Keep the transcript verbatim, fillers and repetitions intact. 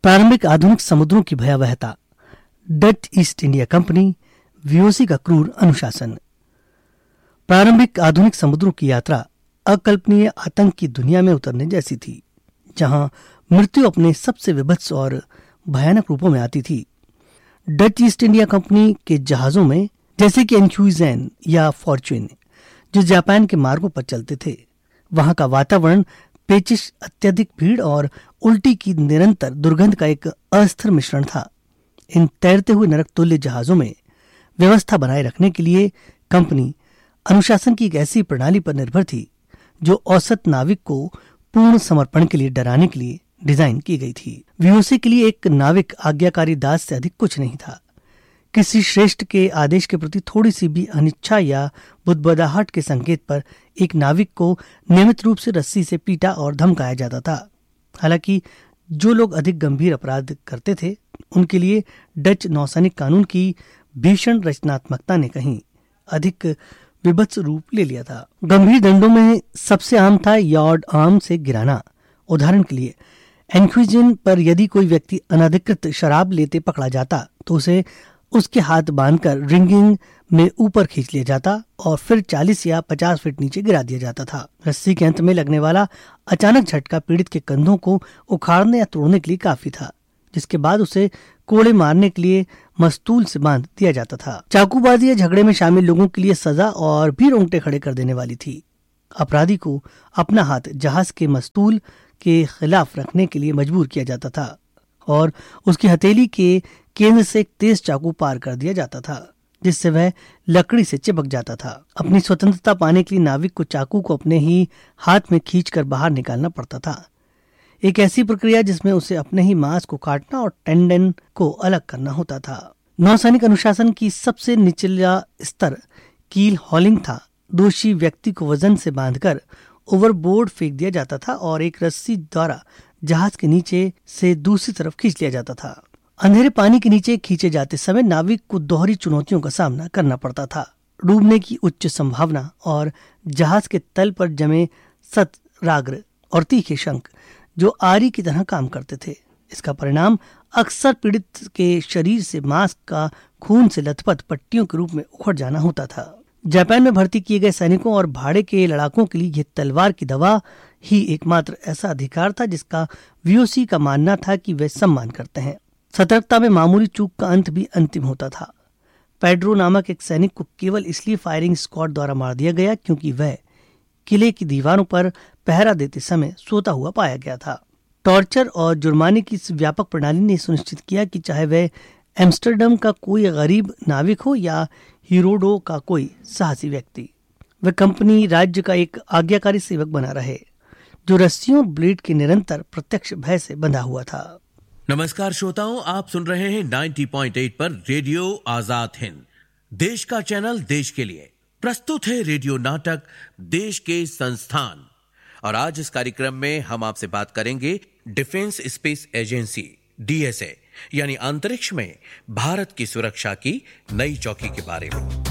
प्रारंभिक आधुनिक समुद्रों की भयावहता, Dutch east India company, VOC का क्रूर अनुशासन। प्रारंभिक आधुनिक समुद्रों की यात्रा अकल्पनीय आतंक की दुनिया में उतरने जैसी थी, जहां मृत्यु अपने सबसे विभत्स और भयानक रूपों में आती थी। डच ईस्ट इंडिया कंपनी के जहाजों में, जैसे कि एन्क्यूइज़ेन या फॉर्च्यून, जो जापान के मार्गों पर चलते थे, वहां का वातावरण पेचिश, अत्यधिक भीड़ और उल्टी की निरंतर दुर्गंध का एक अस्थिर मिश्रण था। इन तैरते हुए नरक तुल्य जहाजों में व्यवस्था बनाए रखने के लिए कंपनी अनुशासन की एक ऐसी प्रणाली पर निर्भर थी जो औसत नाविक को पूर्ण समर्पण के लिए डराने के लिए डिजाइन की गई थी। वीओसी के लिए एक नाविक आज्ञाकारी दास से अधिक कुछ नहीं था। किसी श्रेष्ठ के आदेश के प्रति थोड़ी सी भी अनिच्छा या बुदबुदाहट के संकेत पर एक नाविक को नियमित रूप से रस्सी से पीटा और धमकाया जाता था। हालांकि जो लोग अधिक गंभीर अपराध करते थे, उनके लिए डच नौसैनिक कानून की भीषण रचनात्मकता ने कहीं अधिक विभत्स रूप ले लिया था। गंभीर दंडों में सबसे आम था यार्ड आर्म से गिराना। उदाहरण के लिए, एन्क्यूइज़ेन पर यदि कोई व्यक्ति अनधिकृत शराब लेते पकड़ा जाता तो उसे उसके हाथ बांधकर रिंगिंग में ऊपर खींच लिया जाता और फिर चालीस या पचास फीट नीचे गिरा दिया जाता था। रस्सी के अंत में लगने वाला अचानक झटका पीड़ित के कंधों को उखाड़ने या तोड़ने के लिए काफी था, जिसके बाद उसे कोड़े मारने के लिए मस्तूल से बांध दिया जाता था। चाकूबाजी या झगड़े में शामिल लोगों के लिए सजा और भी रोंगटे खड़े कर देने वाली थी। अपराधी को अपना हाथ जहाज के मस्तूल के खिलाफ रखने के लिए मजबूर किया जाता था और उसकी हथेली के केंद्र से एक तेज चाकू पार कर दिया जाता था, जिससे वह लकड़ी से चिपक जाता था। अपनी स्वतंत्रता पाने के लिए नाविक को चाकू को अपने ही हाथ में खींचकर बाहर निकालना पड़ता था, एक ऐसी प्रक्रिया जिसमें उसे अपने ही मांस को काटना और टेंडन को अलग करना होता था। नौसैनिक अनुशासन की सबसे निचला स्तर कील हॉलिंग था। दोषी व्यक्ति को वजन से बांधकर ओवरबोर्ड फेंक दिया जाता था और एक रस्सी द्वारा जहाज के नीचे से दूसरी तरफ खींच लिया जाता था। अंधेरे पानी के नीचे खींचे जाते समय नाविक को दोहरी चुनौतियों का सामना करना पड़ता था। डूबने की उच्च संभावना और जहाज के तल पर जमे सतराग्र और तीखे शंख जो आरी की तरह काम करते थे। इसका परिणाम अक्सर पीड़ित के शरीर से मांस का खून से लथपथ पट्टियों के रूप में उखड़ जाना होता था। जापान में भर्ती किए गए सैनिकों और भाड़े के लड़ाकों के लिए यह तलवार की दवा ही एकमात्र ऐसा अधिकार था जिसका वीओसी का मानना था कि वे सम्मान करते हैं। सतर्कता में मामूली चूक का अंत भी अंतिम होता था। पेड्रो नामक एक सैनिक को केवल इसलिए फायरिंग स्क्वाड द्वारा मार दिया गया क्योंकि वह किले की दीवारों पर पहरा देते समय सोता हुआ पाया गया था। टॉर्चर और जुर्माने की इस व्यापक प्रणाली ने सुनिश्चित किया कि चाहे वह एम्स्टर्डम का कोई गरीब नाविक हो या हीरोडो का कोई साहसी व्यक्ति, वह कंपनी राज्य का एक आज्ञाकारी सेवक बना रहे, जो रस्सियों और ब्लेड के निरंतर प्रत्यक्ष भय से बंधा हुआ था। नमस्कार श्रोताओं, आप सुन रहे हैं नब्बे पॉइंट आठ पर रेडियो आजाद हिंद, देश का चैनल देश के लिए। प्रस्तुत है रेडियो नाटक देश के संस्थान, और आज इस कार्यक्रम में हम आपसे बात करेंगे डिफेंस स्पेस एजेंसी डीएसए यानी अंतरिक्ष में भारत की सुरक्षा की नई चौकी के बारे में।